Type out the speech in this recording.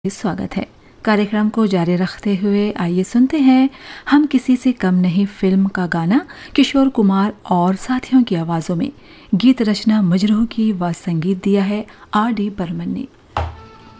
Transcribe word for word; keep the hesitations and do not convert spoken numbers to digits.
स्वागत है। कार्यक्रम को जारी रखते हुए आइए सुनते हैं हम किसी से कम नहीं फिल्म का गाना किशोर कुमार और साथियों की आवाजों में। गीत रचना मजरूह की व संगीत दिया है आर डी बर्मन ने।